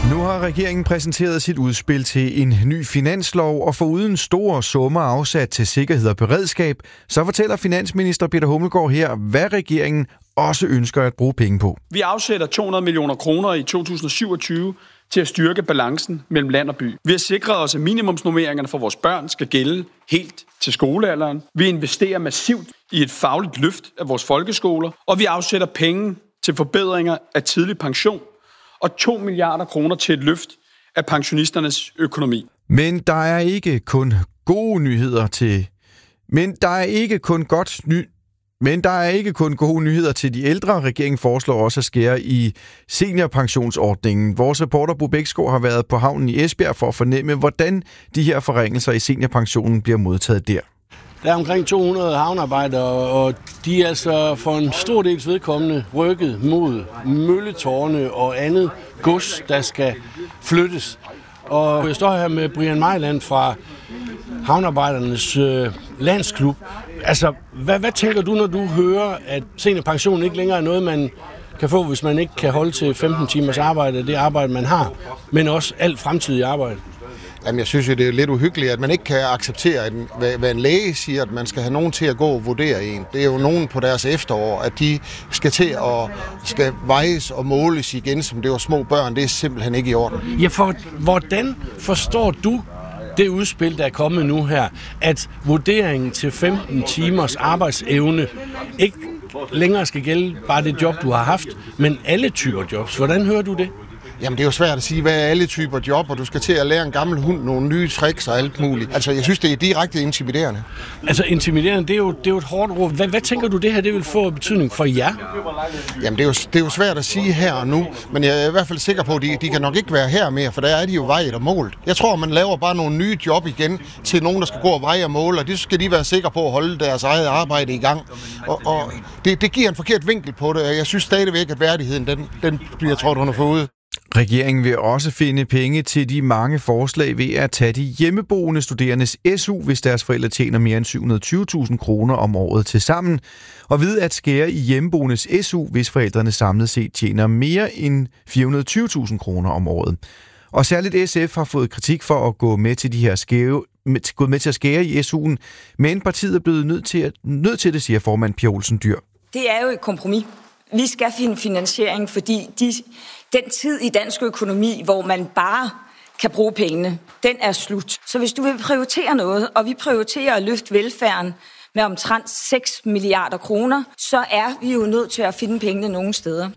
Nu har regeringen præsenteret sit udspil til en ny finanslov, og foruden store summer afsat til sikkerhed og beredskab, så fortæller finansminister Peter Hummelgaard her, hvad regeringen også ønsker at bruge penge på. Vi afsætter 200 millioner kroner i 2027 til at styrke balancen mellem land og by. Vi har sikret os, at minimumsnormeringerne for vores børn skal gælde helt til skolealderen. Vi investerer massivt i et fagligt løft af vores folkeskoler, og vi afsætter penge til forbedringer af tidlig pension og 2 milliarder kroner til et løft af pensionisternes økonomi. Men der er ikke kun gode nyheder til de ældre. Regeringen foreslår også at skære i seniorpensionsordningen. Vores reporter Bo Bæksgaard har været på havnen i Esbjerg for at fornemme, hvordan de her forringelser i seniorpensionen bliver modtaget der. Der er omkring 200 havnearbejdere, og de er altså for en stor dels vedkommende rykket mod mølletårne og andet gods, der skal flyttes. Og jeg står her med Brian Mejland fra Havnearbejdernes Landsklub. Altså, hvad tænker du, når du hører, at seniorpension ikke længere er noget, man kan få, hvis man ikke kan holde til 15 timers arbejde, det arbejde, man har, men også alt fremtidig arbejde? Jamen, jeg synes jo, det er lidt uhyggeligt, at man ikke kan acceptere, hvad en læge siger, at man skal have nogen til at gå og vurdere en. Det er jo nogen på deres efterår, at de skal til at skal vejes og måles igen, som det var små børn. Det er simpelthen ikke i orden. Ja, for hvordan forstår du det udspil, der er kommet nu her, at vurderingen til 15 timers arbejdsevne ikke længere skal gælde bare det job, du har haft, men alle typer jobs? Hvordan hører du det? Jamen, det er jo svært at sige, hvad er alle typer job, og du skal til at lære en gammel hund nogle nye tricks og alt muligt. Altså, jeg synes, det er direkte intimiderende. Altså, intimiderende, det er jo et hårdt ord. Hvad tænker du, det her det vil få betydning for jer? Jamen, det er jo svært at sige her og nu, men jeg er i hvert fald sikker på, at de kan nok ikke være her mere, for der er de jo vejet og målt. Jeg tror, man laver bare nogle nye job igen til nogen, der skal gå og veje og måle, og det skal de være sikre på at holde deres eget arbejde i gang. Og det giver en forkert vinkel på det, og jeg synes stadigvæk, at værdigheden, den bliver trådt under fod. Regeringen vil også finde penge til de mange forslag ved at tage de hjemmeboende studerendes SU, hvis deres forældre tjener mere end 720.000 kroner om året til sammen, og ved at skære i hjemmeboendes SU, hvis forældrene samlet set tjener mere end 420.000 kroner om året. Og særligt SF har fået kritik for at gå med til de her at skære i SU'en, men partiet er blevet nødt til det, siger formand Pia Olsen Dyhr. Det er jo et kompromis. Vi skal finde finansiering, fordi den tid i dansk økonomi, hvor man bare kan bruge pengene, den er slut. Så hvis du vil prioritere noget, og vi prioriterer at løfte velfærden med omtrent 6 milliarder kroner, så er vi jo nødt til at finde pengene nogle steder.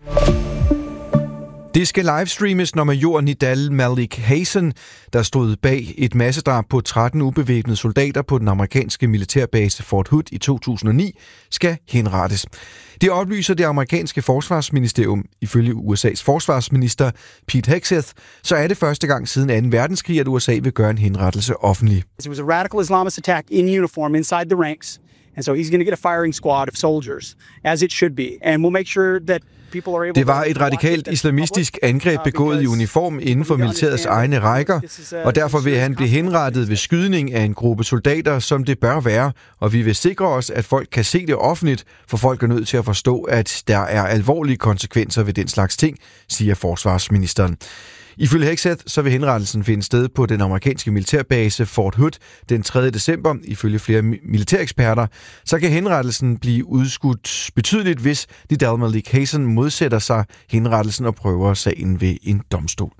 Det skal livestreames, når major Nidal Malik Hasan, der stod bag et massedrab på 13 ubevæbnede soldater på den amerikanske militærbase Fort Hood i 2009, skal henrettes. Det oplyser det amerikanske forsvarsministerium. Ifølge USA's forsvarsminister Pete Hegseth, så er det første gang siden 2. verdenskrig, at USA vil gøre en henrettelse offentlig. It was a radical Islamist attack in uniform inside the ranks, and so he's going to get a firing squad of soldiers, as it should be, and we'll make sure that det var et radikalt islamistisk angreb begået i uniform inden for militærets egne rækker, og derfor vil han blive henrettet ved skydning af en gruppe soldater, som det bør være, og vi vil sikre os, at folk kan se det offentligt, for folk er nødt til at forstå, at der er alvorlige konsekvenser ved den slags ting, siger forsvarsministeren. Ifølge Hegseth, så vil henrettelsen finde sted på den amerikanske militærbase Fort Hood den 3. december. Ifølge flere militæreksperter, så kan henrettelsen blive udskudt betydeligt, hvis Nidal Malik Hasan modsætter sig henrettelsen og prøver sagen ved en domstol.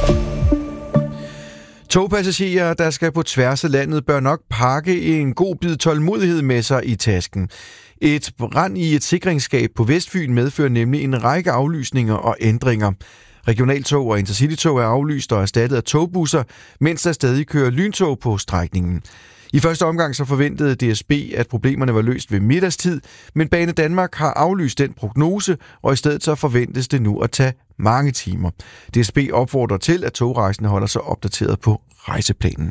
Togpassagerer, der skal på tværs af landet, bør nok pakke en god bid tålmodighed med sig i tasken. Et brand i et sikringsskab på Vestfyn medfører nemlig en række aflysninger og ændringer. Regionaltog og intercitytog er aflyst og erstattet af togbusser, mens der stadig kører lyntog på strækningen. I første omgang så forventede DSB, at problemerne var løst ved middagstid, men Bane Danmark har aflyst den prognose, og i stedet så forventes det nu at tage mange timer. DSB opfordrer til, at togrejsende holder sig opdateret på rejseplanen.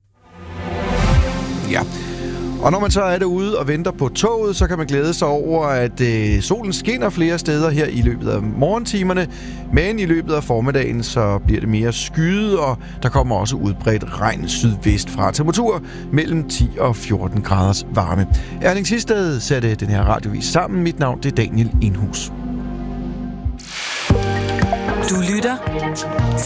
Ja. Og når man så er derude og venter på toget, så kan man glæde sig over, at solen skinner flere steder her i løbet af morgentimerne. Men i løbet af formiddagen, så bliver det mere skyet, og der kommer også udbredt regn sydvest fra. Temperatur mellem 10 og 14 graders varme. Erling Sistad satte den her radiovis sammen. Mit navn det er Daniel Indhus. Du lytter